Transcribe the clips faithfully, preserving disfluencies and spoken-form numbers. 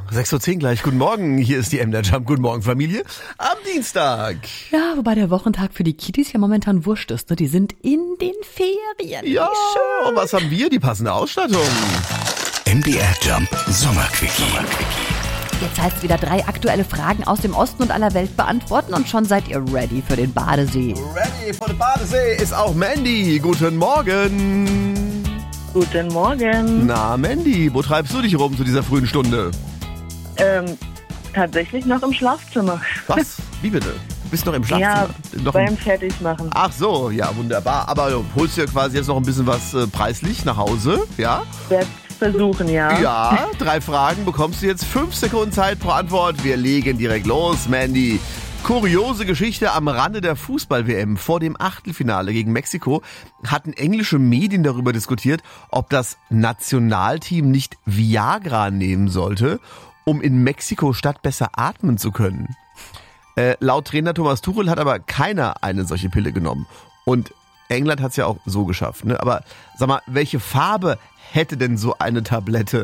sechs Uhr zehn gleich. Guten Morgen, hier ist die M D R Jump. Guten Morgen, Familie. Am Dienstag. Ja, wobei der Wochentag für die Kiddies ja momentan wurscht ist. Ne? Die sind in den Ferien. Ja, schön. Und was haben wir? Die passende Ausstattung. M D R Jump Sommerquickie. Jetzt heißt es wieder drei aktuelle Fragen aus dem Osten und aller Welt beantworten und schon seid ihr ready für den Badesee. Ready for the Badesee ist auch Mandy. Guten Morgen. Guten Morgen. Na, Mandy, wo treibst du dich rum zu dieser frühen Stunde? Ähm, tatsächlich noch im Schlafzimmer. Was? Wie bitte? Bist du noch im Schlafzimmer? Ja, noch beim im... Fertigmachen. Ach so, ja, wunderbar. Aber du holst dir quasi jetzt noch ein bisschen was äh, preislich nach Hause, ja? Werde versuchen, ja. Ja, drei Fragen bekommst du jetzt. Fünf Sekunden Zeit pro Antwort. Wir legen direkt los, Mandy. Kuriose Geschichte am Rande der Fußball-W M. Vor dem Achtelfinale gegen Mexiko hatten englische Medien darüber diskutiert, ob das Nationalteam nicht Viagra nehmen sollte, um in Mexiko-Stadt besser atmen zu können. Äh, laut Trainer Thomas Tuchel hat aber keiner eine solche Pille genommen. Und England hat es ja auch so geschafft. Ne? Aber sag mal, welche Farbe hätte denn so eine Tablette?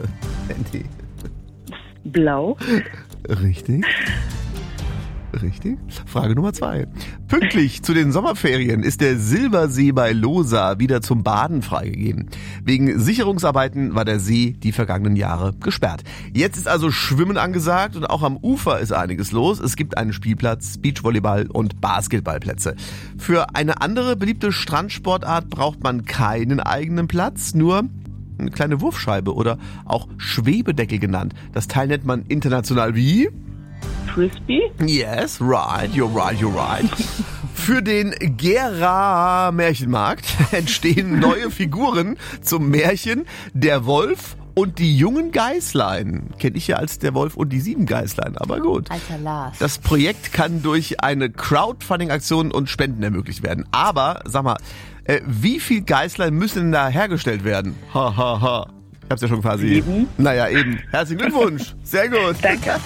Blau. Richtig. Richtig. Frage Nummer zwei. Pünktlich zu den Sommerferien ist der Silbersee bei Losa wieder zum Baden freigegeben. Wegen Sicherungsarbeiten war der See die vergangenen Jahre gesperrt. Jetzt ist also Schwimmen angesagt und auch am Ufer ist einiges los. Es gibt einen Spielplatz, Beachvolleyball und Basketballplätze. Für eine andere beliebte Strandsportart braucht man keinen eigenen Platz, nur eine kleine Wurfscheibe oder auch Schwebedeckel genannt. Das Teil nennt man international wie? Frisbee? Yes, right, you're right, you're right. Für den Gera Märchenmarkt entstehen neue Figuren zum Märchen Der Wolf und die jungen Geißlein. Kenne ich ja als Der Wolf und die sieben Geißlein, aber gut. Alter Lars. Das Projekt kann durch eine Crowdfunding-Aktion und Spenden ermöglicht werden. Aber, sag mal, äh, wie viel Geißlein müssen denn da hergestellt werden? Ha, ha, ha. Ich hab's ja schon quasi... Sieben. Naja, eben. Herzlichen Glückwunsch. Sehr gut. Danke.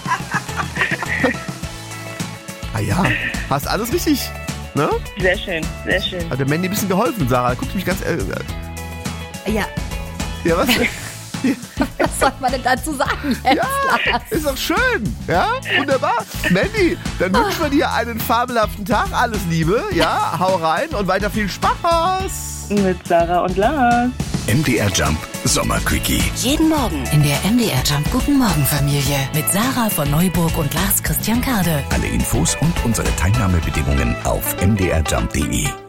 Ah ja, hast alles richtig, ne? Sehr schön, sehr schön. Hat der Mandy ein bisschen geholfen, Sarah. Guckt mich ganz... Äh, Ja, ja, was? was soll man denn dazu sagen jetzt, Ja, Lars? ist doch schön. Ja, wunderbar. Mandy, dann wünschen wir dir einen fabelhaften Tag. Alles Liebe, ja, hau rein und weiter viel Spaß. Mit Sarah und Lars. M D R Jump Sommerquickie. Jeden Morgen in der M D R Jump Guten Morgen Familie mit Sarah von Neuburg und Lars Christian Kade. Alle Infos und unsere Teilnahmebedingungen auf m d r jump punkt d e.